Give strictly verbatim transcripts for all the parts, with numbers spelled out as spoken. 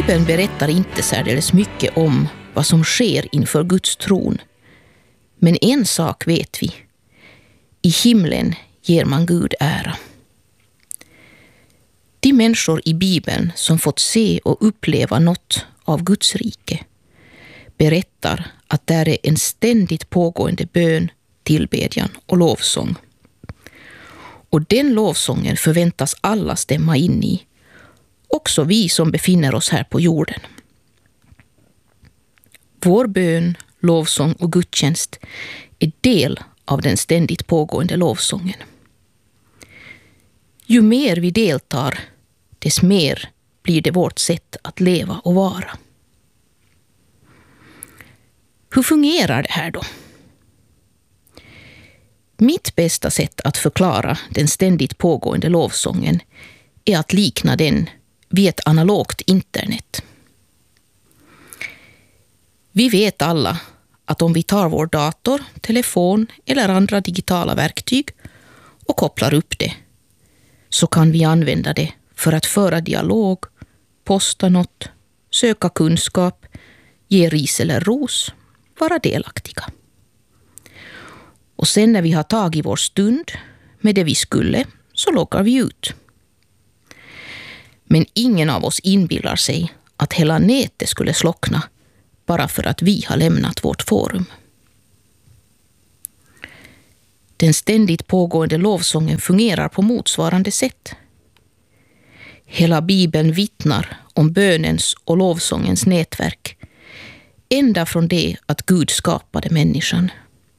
Bibeln berättar inte särdeles mycket om vad som sker inför Guds tron. Men en sak vet vi. I himlen ger man Gud ära. De människor i Bibeln som fått se och uppleva något av Guds rike berättar att där är en ständigt pågående bön, tillbedjan och lovsång. Och den lovsången förväntas alla stämma in i, också vi som befinner oss här på jorden. Vår bön, lovsång och gudstjänst är del av den ständigt pågående lovsången. Ju mer vi deltar, dess mer blir det vårt sätt att leva och vara. Hur fungerar det här då? Mitt bästa sätt att förklara den ständigt pågående lovsången är att likna den vid ett analogt internet. Vi vet alla att om vi tar vår dator, telefon eller andra digitala verktyg och kopplar upp det, så kan vi använda det för att föra dialog, posta något, söka kunskap, ge ris eller ros, vara delaktiga. Och sen när vi har tagit vår stund med det vi skulle, så loggar vi ut. Men ingen av oss inbillar sig att hela nätet skulle slockna bara för att vi har lämnat vårt forum. Den ständigt pågående lovsången fungerar på motsvarande sätt. Hela Bibeln vittnar om bönens och lovsångens nätverk, ända från det att Gud skapade människan.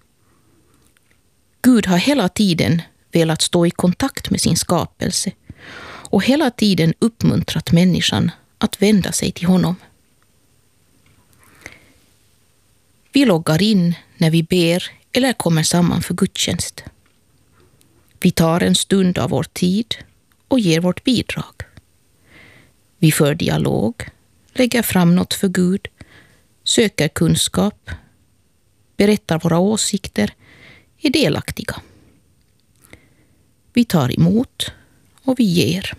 Gud har hela tiden velat stå i kontakt med sin skapelse och hela tiden uppmuntrat människan att vända sig till honom. Vi loggar in när vi ber eller kommer samman för gudstjänst. Vi tar en stund av vår tid och ger vårt bidrag. Vi för dialog, lägger fram något för Gud, söker kunskap, berättar våra åsikter, är delaktiga. Vi tar emot och vi ger.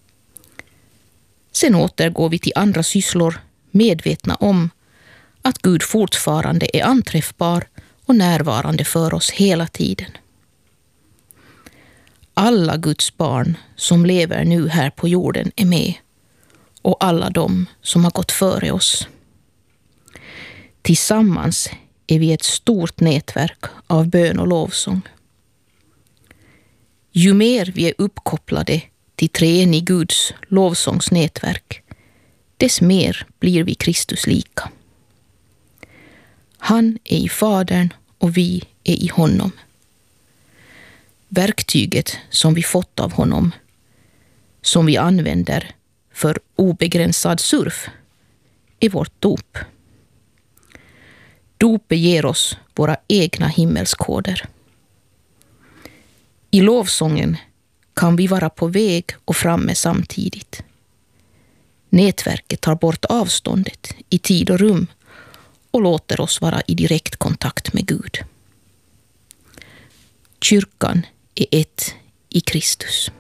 Sen återgår vi till andra sysslor, medvetna om att Gud fortfarande är anträffbar och närvarande för oss hela tiden. Alla Guds barn som lever nu här på jorden är med, och alla de som har gått före oss. Tillsammans är vi ett stort nätverk av bön och lovsång. Ju mer vi är uppkopplade till treenig Guds lovsångsnätverk, dess mer blir vi Kristus lika. Han är i Fadern och vi är i honom. Verktyget som vi fått av honom, som vi använder för obegränsad surf, är vårt dop. Dopet ger oss våra egna himmelskoder. I lovsången kan vi vara på väg och framme samtidigt. Nätverket tar bort avståndet i tid och rum och låter oss vara i direkt kontakt med Gud. Kyrkan är ett i Kristus.